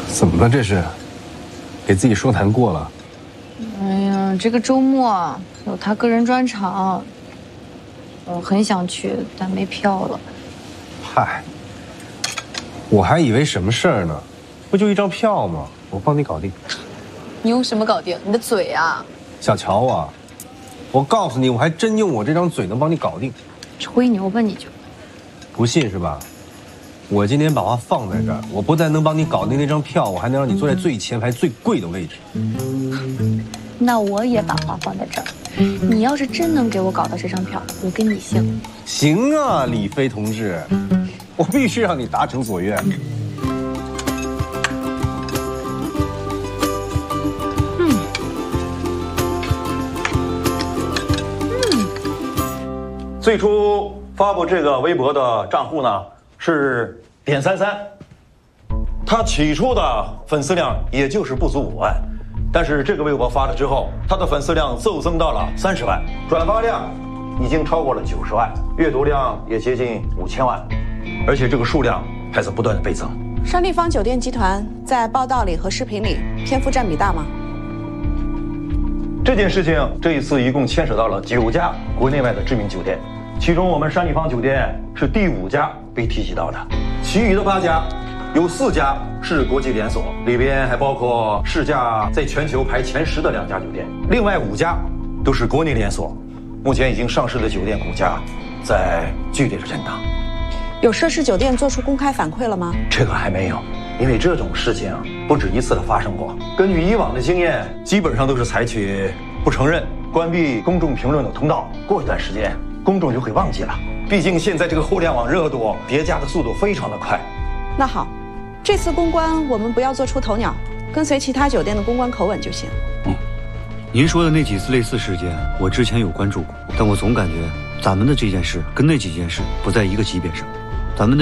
怎么了这是？给自己说谈过了？ 哎呀，这个周末有他个人专场，我很想去，但没票了。 嗨，我还以为什么事儿呢，不就一张票吗？我帮你搞定。 你用什么搞定？你的嘴啊！ 小乔啊，我告诉你，我还真用我这张嘴能帮你搞定。 吹牛吧你就！ 不信是吧？我今天把话放在这儿，我不但能帮你搞定那张票，我还能让你坐在最前排最贵的位置。 那我也把话放在这儿，你要是真能给我搞到这张票，我跟你姓。 行啊，李飞同志，我必须让你达成所愿。 最初发布这个微博的账户呢是点33，他起初的粉丝量也就是不足5万，但是这个微博发了之后，他的粉丝量骤增到了30万，转发量已经超过了90万，阅读量也接近5000万，而且这个数量还在不断的倍增。 山立方酒店集团在报道里和视频里篇幅占比大吗？ 这件事情这一次一共牵扯到了9家国内外的知名酒店，其中我们山立方酒店是第5家被提及到的，其余的8家有4家是国际连锁，里边还包括市价在全球排前10的2家酒店，另外5家都是国内连锁，目前已经上市的酒店股价在剧烈的震荡。 有涉事酒店做出公开反馈了吗？ 这个还没有，因为这种事情不止一次的发生过。根据以往的经验，基本上都是采取不承认、关闭公众评论的通道。过一段时间，公众就会忘记了。毕竟现在这个互联网热度叠加的速度非常的快。 那好，这次公关我们不要做出头鸟，跟随其他酒店的公关口吻就行。 您说的那几次类似事件，我之前有关注过，但我总感觉咱们的这件事跟那几件事不在一个级别上。